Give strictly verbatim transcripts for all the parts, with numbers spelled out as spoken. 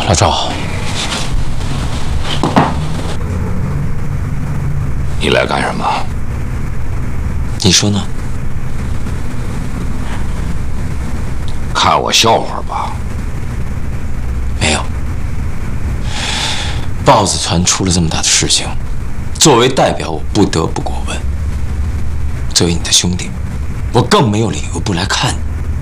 老赵， 你来干什么？ 你说呢？ 看我笑话吧？ 没有。豹子团出了这么大的事情，作为代表，我不得不过问。作为你的兄弟，我更没有理由不来看你。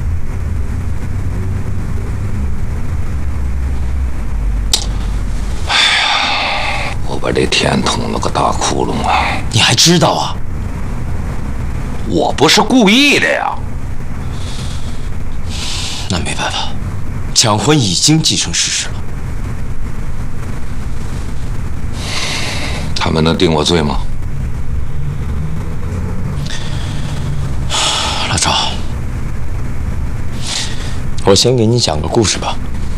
哎呀，我把这天捅了个大窟窿啊！ 你还知道啊？ 我不是故意的呀。 那没办法，抢婚已经既成事实了。 他们能定我罪吗？ 老赵，我先给你讲个故事吧。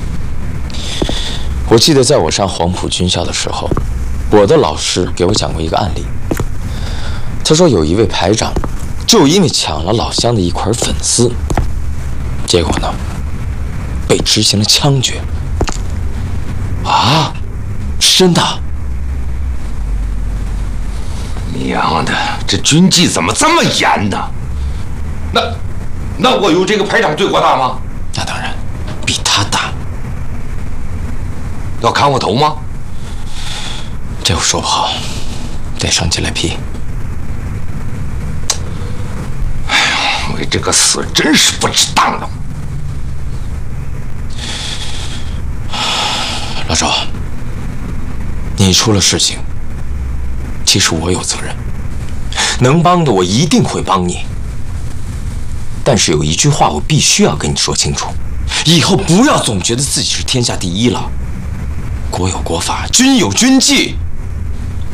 我记得在我上黄埔军校的时候，我的老师给我讲过一个案例。他说有一位排长，就因为抢了老乡的一块粉丝，结果呢，被执行了枪决。啊，是真的。 娘的，这军纪怎么这么严呢？那，那我有这个排长罪过大吗？ 那当然，比他大。 要砍我头吗？ 这我说不好，得上级来批。 哎呀，为这个死真是不值当的。 老赵，你出了事情，其实我有责任，能帮的我一定会帮你。但是有一句话我必须要跟你说清楚，以后不要总觉得自己是天下第一了。国有国法，军有军纪。